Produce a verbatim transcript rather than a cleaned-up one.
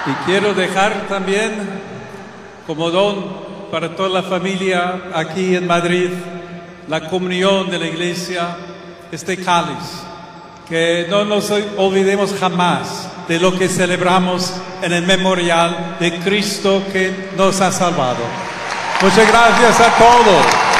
Y quiero dejar también como don para toda la familia aquí en Madrid, la comunión de la iglesia, este cáliz, que no nos olvidemos jamás de lo que celebramos en el memorial de Cristo que nos ha salvado. Muchas gracias a todos.